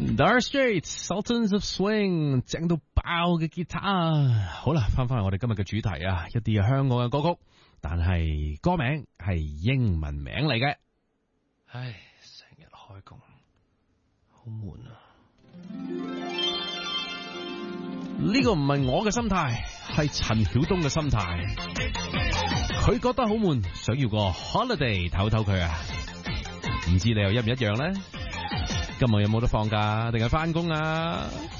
Dire Straits Sultans of Swing 正到爆嘅吉他。好啦，翻返嚟我哋今日嘅主題啊，一啲香港嘅歌曲，但係歌名係英文名嚟嘅。唉，成日開工好悶啊！呢個唔係我嘅心態，係陳曉東嘅心態。佢覺得好悶，想要個 holiday 唞唞佢啊！唔知你又一唔一樣呢？今日有冇得放假定係返工啊？